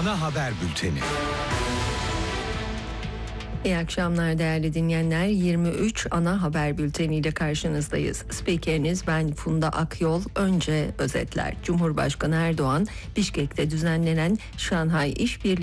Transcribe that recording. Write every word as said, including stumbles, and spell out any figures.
ana haber bülteni. İyi akşamlar değerli dinleyenler. yirmi üç ana haber bülteniyle karşınızdayız. Spikeriniz ben Funda Akyol. Önce özetler. Cumhurbaşkanı Erdoğan, Bişkek'te düzenlenen Şanghay İşbirliği